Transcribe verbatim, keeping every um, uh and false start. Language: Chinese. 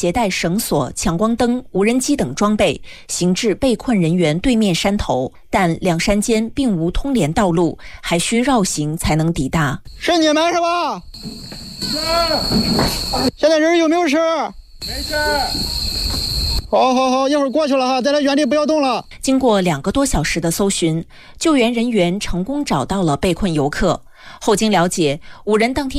携带绳索、强光灯、无人机等装备，行至被困人员对面山头，但两山间并无通联道路，还需绕行才能抵达。 是你们是吧？是。现在人有没有事？ 没事。 好好好，一会儿过去了哈，在这原地不要动了。 经过两个多小时的搜寻，救援人员成功找到了被困游客。后经了解，五人当天